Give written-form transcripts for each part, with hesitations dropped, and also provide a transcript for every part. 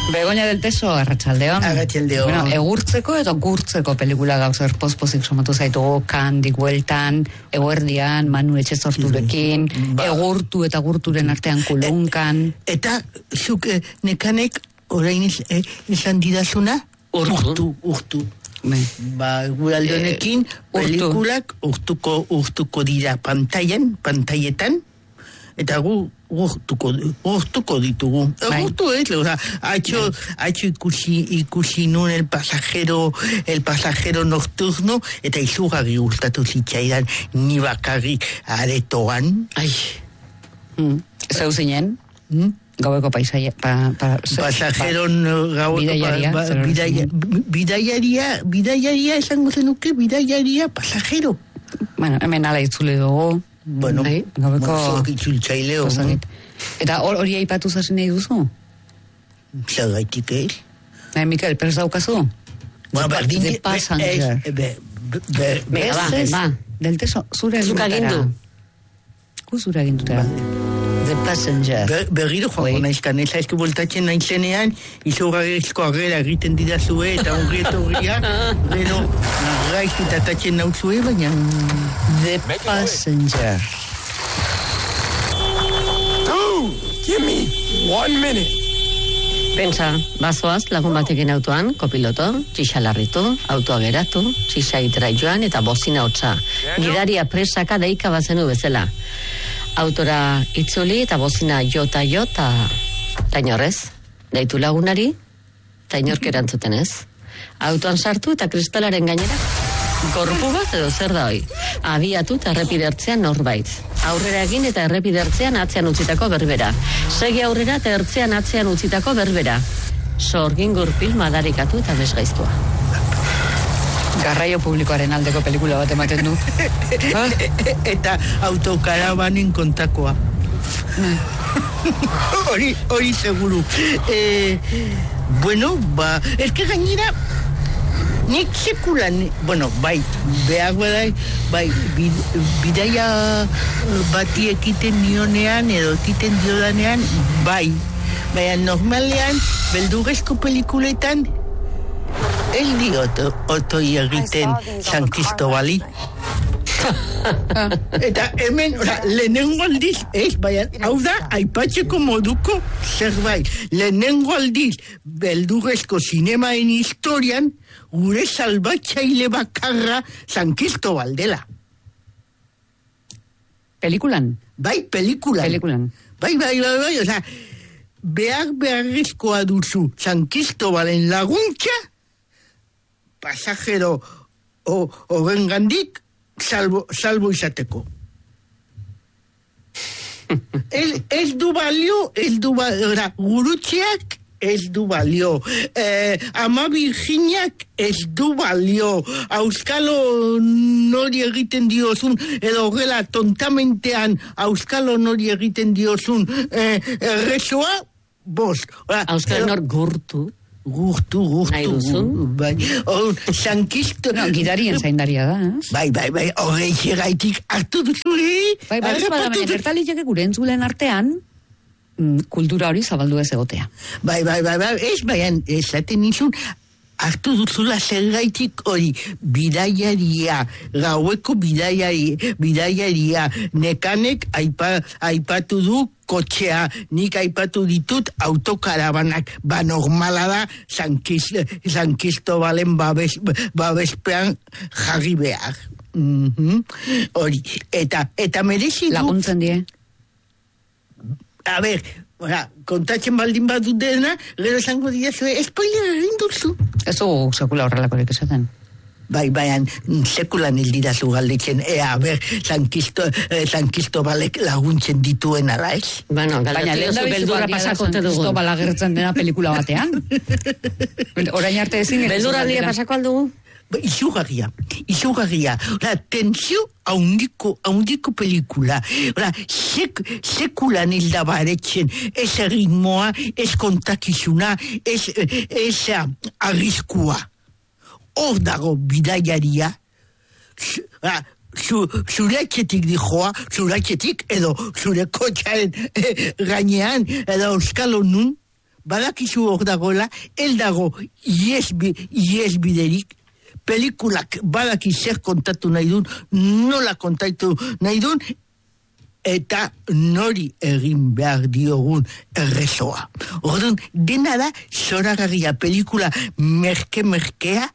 Begoña del Teso, arratsaldeon. Arratsaldeon. Bueno, egurtzeko edo gurtzeko pelikula gauzer pospozik somatu zaitugu, kandik bueltan, eguerdian, Manu Etxezorturekin, egurtu eta gurturen artean kulunkan. Eta, zuk nekanek, orain izan didazuna? Urtu. Guraldonekin, pelikulak urtuko dira pantaietan, eta urtuko ditugu. Urtu ez, atxo ikusi nun el pasajero nocturno, eta izugarri gustatu zitzaidan ni bakarrik aretoan. Zeu zinen? Gaueko paisaia, pasajero bidaiaria esango zenuke, bidaiaria pasajero. Bueno, hemen ala itzule dugu. Bueno, gaueko itzultzaileo. Eta hori aipatu zazen nahi duzu? Zagaitik ez? Mikel, pers daukazu? The Passenger. Del Teso, zure egindutara. Zure egindutara. The Passenger. Berriro joango naizkan, ez aizke voltatzen nahizenean, izugarrizko agera egiten didazue, eta horria, gero, gaizkitatatzen nauzue, baina... The Passenger. Give me 1 minute. Pentsa, bazoaz lagun batekin autoan, kopiloto, txixalarritu, autoa geratu, txixaitera joan eta bozina hotza. Gidaria presaka deika bazenu bezala. Autora itzuli eta bozina jota, tainorrez, deitu lagunari, tainork erantzuten ez. Autoan sartu eta kristalaren gainera, gorpu bat edo zer da hoi. Abiatu eta errepidertzean norbait. Aurrera egin eta errepidertzean atzean utzitako berbera. Segi aurrera eta ertzean atzean utzitako berbera. Sorgin gurpil madarikatu eta desgaiztua. Garraio publikoaren aldeko pelikula bat ematen du. Eta autokarabanen kontakoa. Hori seguru. Bueno, es que gainera nik sekulan, bueno, behar bidaia bati ekiten nionean edo ekiten diodanean, baina normalean, beldurrezko pelikuletan, ez diot otoi egiten San Cristobali. Eta hemen, lehenengo aldiz, hau da, aipatzeko moduko zerbait. Lehenengo aldiz, beldurrezko zinemaen historian, gure salbatzaile bakarra San Cristobal dela. Pelikulan? Bai, pelikulan. Bai, oza, beharrezkoa duzu San Cristobalen laguntza, pasajero horren gandik, salbo izateko. Ez du balio, gurutxeak ez du balio. Ama Virginiak ez du balio. Auskalo nori egiten diozun, edo horrela tontamentean auskalo nori egiten diozun rezoa, bost. Auskalo nor gurtu. Gurtu. Bai, Sankisto... No, gidarien zaindaria da, Bai, horrei xeraitik hartu duzu, Bai, gertaliteke gure entzulen artean, kultura hori zabaldu ez egotea. Bai, esaten nizun, hartu duzula zergaitik hori, bidaiaria, gaueko bidaiaria, nekanek aipatu du kotxea, nik aipatu ditut autokarabanak, normala da San Cristobalen babespean jarri behar. Hori, eta merezi du... Laguntzen die? A ber, kontatzen baldin bat dut dena, gero esango dira zuen, spoiler egin duzu. Ez dugu sekula horrelakorik esaten. Bai, sekulan ez didazu galdetzen, a ber, San Cristobalek laguntzen dituen ala ez? Bueno, baina lehen da beldurra pasako te dugu. San Cristobal agertzen dena pelikula batean. Orain arte ezin. Beldurra dira pasako aldugu? Izugarria. Tensio haundiko pelikula. Sekulan ez da baretzen, ez ritmoa, ez kontakizuna, ez arriskua. Hor dago bidaiaria, zure etxetik dijoa, zure etxetik edo zure kotxaren gainean, edo euskalo nun, badakizu hor dagoela, el dago iesbiderik, pelikulak badaki zer kontatu nahi duen, nola kontatu nahi duen, eta nori egin behar diogun errezoa. Orduan, dena da, zoragarria pelikula merkea,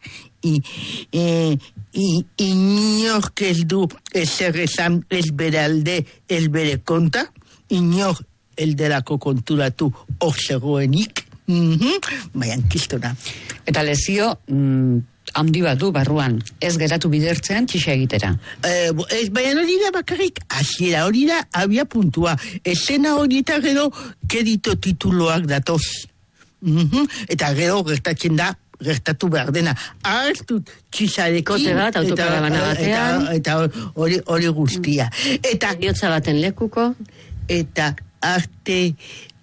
inork ez du ezer esan ez bere alde, ez bere konta, inor elderako konturatu hor zegoenik, baian kistona. Eta lezio, handi bat du barruan, ez geratu bidertzen txixa egitera. Baina hori da bakarrik, hasiera hori da, abia puntua. Esena hori eta gero, kedito tituloak datoz. Eta gero gertatu behar dena. Artut txizarekin. Kote bat, autokarabana batean. Eta hori guztia. Eta Biotza baten lekuko. Eta arte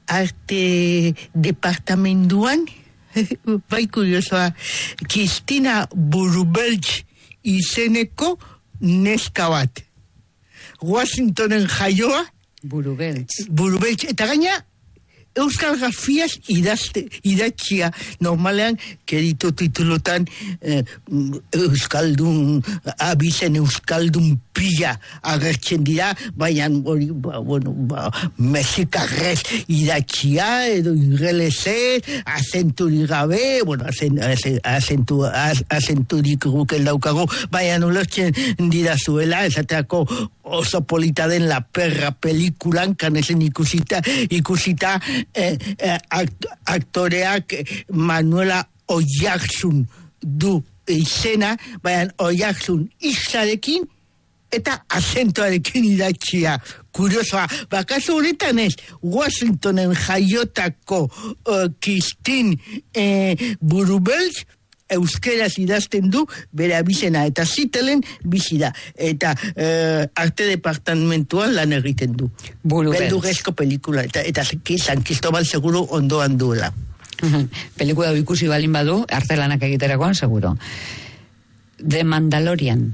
departamentuan, bai kuriosoa, Kristina Burubeltz izeneko neska bat. Washingtonen jaioa. Burubeltz. Eta gaina, Euskal Grafiaz idatxia, normalean, kedito titulotan, Euskaldun, abizen Euskaldun pila agertzen dira, baina, mexikarrez idatxia, edo ingelesez, azenturik gabe, azenturik gukel daukago, baina ulertzen dira zuela, esateako oso polita den La Perra pelikulan, kanesen ikusita, aktoreak Manuela Oiartzun du izena, baina Oiartzun izarekin eta azentoarekin idatxia. Kuriosoa, bakazu horretan ez, Washingtonen jaiotako Kristin Burubeltz euskeraz idazten du bere abizena, eta zitelen bizi da, eta arte departamentuan lan egiten du. Beldurrezko pelikula, eta San Cristobal seguro ondoan duela. Pelikula ikusi balin badu, arte lanak egiterakoan seguro. The Mandalorian.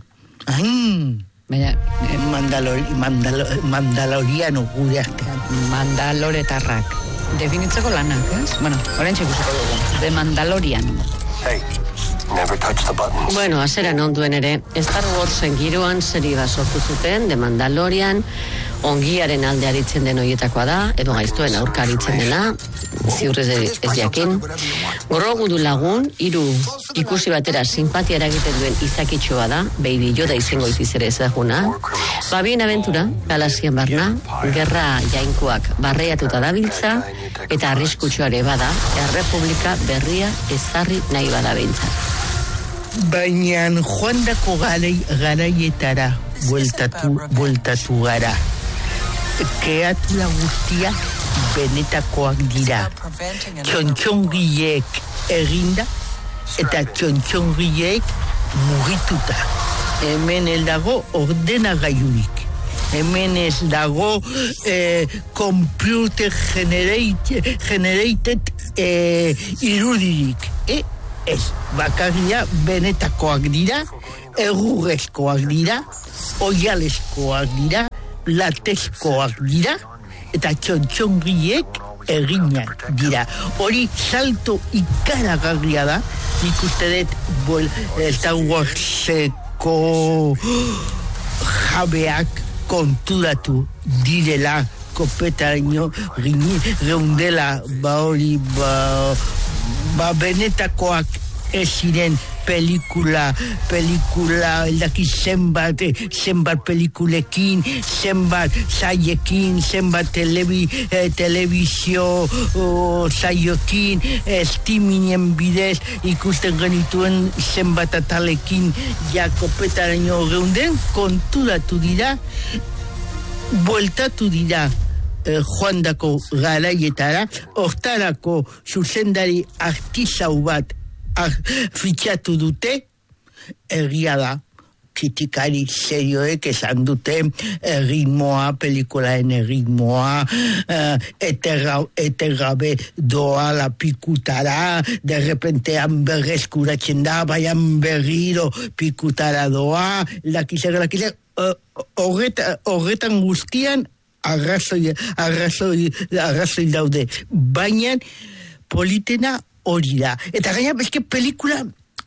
Mandaloriano gure artean. Mandaloretarrak. Definitzeko lanak, ez? Bueno, orain txekusiko dugu. The Mandalorian. Hey, never touch the buttons. Bueno, azeran onduen ere, Star Warsen giroan seri bat sortu zuten, The Mandalorian, ongiaren alde aritzen den horietakoa da, edo gaiztuen aurka aritzen dena, ziurrez ez jakin. Gorrogu du lagun, 3 ikusi batera simpatia eragiten duen izakitxoa da, Baby Yoda izango ere ezaguna. Babien abentura, galaxien barna, gerra jainkoak barreiatuta dabiltza, eta arriskutsuare bada, errepublika berria ezarri nahi badabiltza. Baina joandako garaietara bueltatu gara. Kreatura guztia benetakoak dira. Txontxongiek eginda eta txontxongiek mugituta. Hemen ez dago ordenagailurik. Hemen ez dago computer generated irudirik. Ez, bakarria benetakoak dira, egurrezkoak dira, oialezkoak dira, latezkoak dira, eta txontxongiek eginak dira. Hori salto ikaragarria da, nik uste dut Star Warseko jabeak konturatu direla, kopetaraino geundela, hori benetakoak ez ziren pelikula eldaki zenbat pelikulekin, zenbat saiekin, zenbat telebizio saiokin, estiminen bidez ikusten genituen zenbat atalekin jakopetaraino geunden, konturatu dira, bueltatu dira joandako garaietara, hortarako zuzendari artisau bat fitxatu dute, egia da, kritikari serioek esan dute ritmoa, pelikulaen ritmoa, etergabe doa la pikutara, de repentean berreskuratzen da, baian berriro pikutara doa, lakizera, horretan guztian arrazoi daude. Baina politena hori da. Eta gaina, bezke pelikula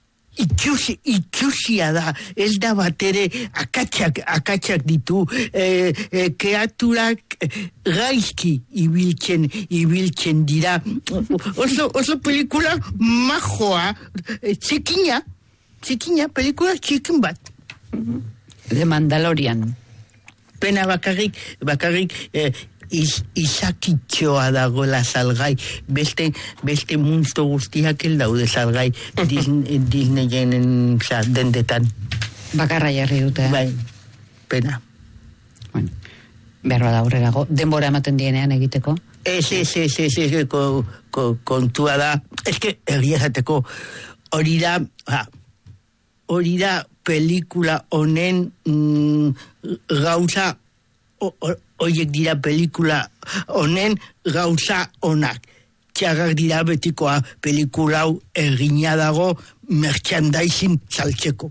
ikusia da, ez da batere akatsak ditu, kreaturak gaizki ibiltzen dira. Oso pelikula majoa, txikina, pelikula txikin bat. The Mandalorian. Pena bakarrik izakitxoa dagoela salgai, beste munsto guztiak el daude salgai Disneyen dendetan. Bakarra jarri dute. Bai, pena. Bueno, behar da aurrerago. Denbora ematen dienean egiteko? Kontua da. Ez que egiazateko hori da pelikula honen gauza oiek dira pelikula honen gauza onak. Txarrak dira betikoa pelikula hau egina dago merchandising saltzeko.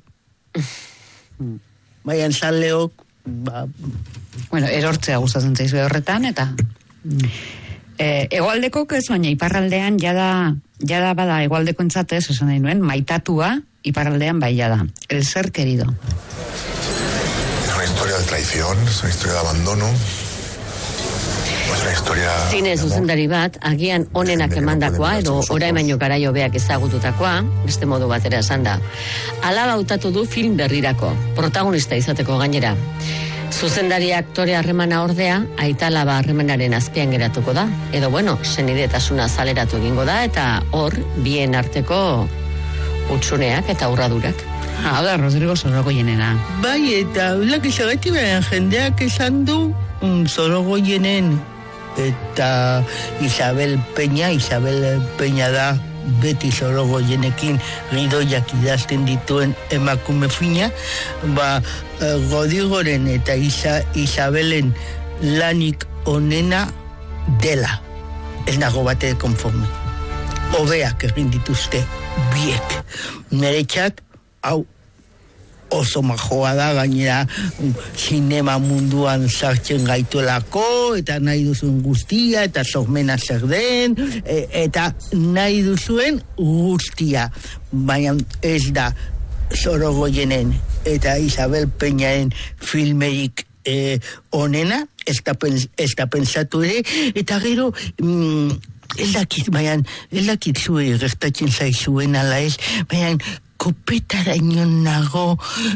Baian zaleok, Bueno, erortzea gustatzen zaizu horretan, eta hegoaldeko ez baina iparraldean jada bada hegoaldeko entzatez, esan nahi nuen, maitatua iparraldean bai jada. El ser querido. Es una historia de traición, es una historia de abandono. Es una historia... Zine zuzendari bat, agian onenak emandakoa, edo orain baino garaio beak ezagututakoa, beste modu batera esan da. Alaba hautatu du film berrirako, protagonista izateko gainera. Zuzendari aktore harremana ordea, aita-alaba harremanaren azpian geratuko da. Edo bueno, senidetasuna zaleratu egingo da, eta hor, bien arteko utsuneak eta urradurak. Hau da, Rodrigo Sorogoyenena. Bai, eta ulak izagati baina jendeak esan du Sorogoyenen eta Isabel Peña da beti Sorogoyenekin gidoiak idazten dituen emakume fina, Godigoren eta Isabelen lanik onena dela. Ez nago bate konforme. Hobeak egin dituzte biek. Neretzat, hau oso majoa da, gainera sinema munduan sartzen gaituelako, eta nahi duzuen guztia, eta sormena zer den, eta nahi duzuen guztia. Baina ez da Sorogoyenen eta Isabel Peñaren filmerik onena, ez da pensatu ere, eta gero ez dakit zue gertatzen zaizuen ala ez, baina kopetaraino nago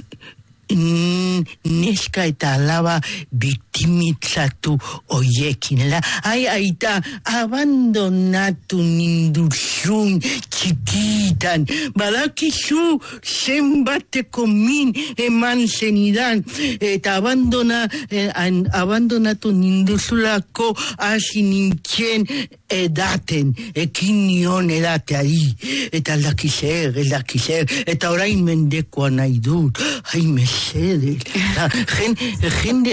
neska eta alaba biktimitzatu oiekin. Aita, abandonatu ninduzun txikitan, badakizu zenbateko min eman zenidan, eta abandonatu ninduzulako hasi nintzen edaten, ekin nion edateari, eta aldakizer, eta orain mendekoa nahi dut, jende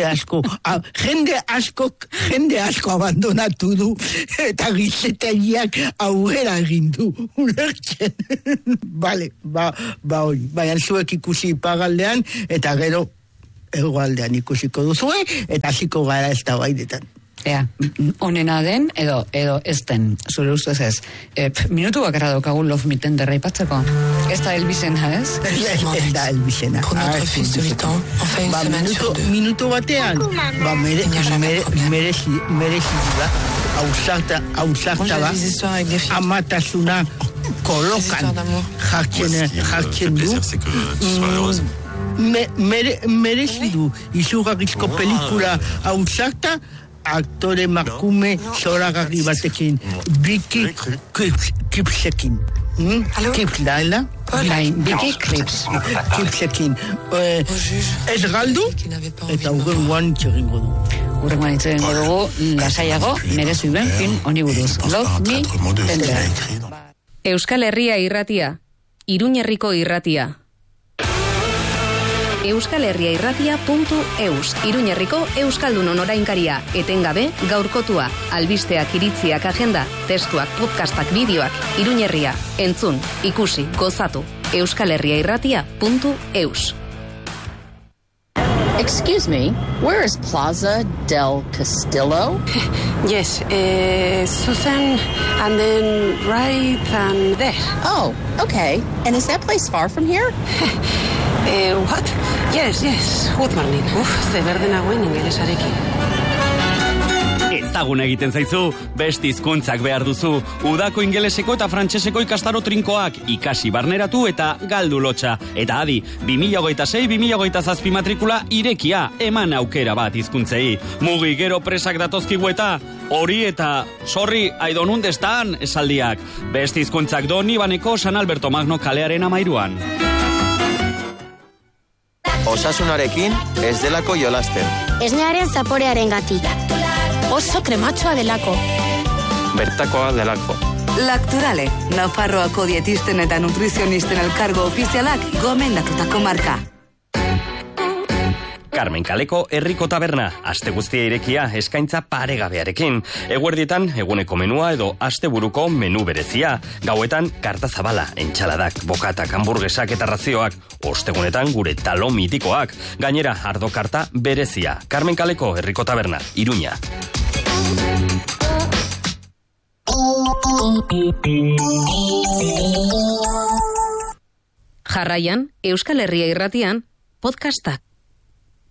asko abandonatu du, eta gizetariak aurrera egin du, ulertzen. Bale, hori, baina zuek ikusi ipagaldean, eta gero hegoaldean ikusiko duzue, eta hasiko gara ez da baidetan. Onena den, edo ez den, zure ustez ez. Minutu bakarra daukagun Love Me Tender aipatzeko. Ez da Elvisena, ez? Ez da Elvisena. Minutu batean, merezi da, hausarta da, amatasuna kolokan jartzen du. Merezi du, izugarrizko pelikula hausarta, aktore makume zoragarri batekin, Vicky Kripsekin. Krips daela? Vicky Kripsekin. Ez galdu, eta urrengoan itxegingo du. Urrengoan itxegingo dugu, lasaiago, merezu ben film honi buruz. Love Me Tender. Euskal Herria irratia, Iruñerriko irratia. euskalherriairratia.eus, Iruñerriko Euskaldunon orainkaria, etengabe, gaurkotua, albisteak, iritziak, agenda, testuak, podcastak, bideoak, Iruñerria, entzun, ikusi, gozatu, euskalherriairratia.eus. Excuse me, where is Plaza del Castillo? Yes, Susan, and then right and there. Oh, okay. And is that place far from here? What? Yes. Good morning. Ze berde nagoen ingelesarekin. Ezagun egiten zaizu, beste hizkuntzak behar duzu. Udako ingeleseko eta frantseseko ikastaro trinkoak ikasi barneratu eta galdu lotxa. Eta adi, 2026-2027 matrikula irekia, eman aukera bat hizkuntzei. Mugi gero presak datozkigu eta hori eta sorry, I don't understand esaldiak. Beste hizkuntzak Doni Baneko San Alberto Magno kalearen 13an. Osasunarekin ez delako jolasten. Esnearen zaporearen gatik. Oso krematxoa delako. Bertakoa delako. Lacturale, Nafarroako dietisten eta nutrizionisten elkargo ofizialak gomendatutako marka. Carmen Kaleko herriko taberna, aste guztia irekia eskaintza paregabearekin. Eguerdietan eguneko menua edo asteburuko menu berezia. Gauetan karta zabala, entxaladak, bokatak, hamburguesak eta razioak. Ostegunetan gure talo mitikoak. Gainera, ardo karta berezia. Carmen Kaleko herriko taberna, Iruña. Jarraian, Euskal Herria Irratian, podcastak.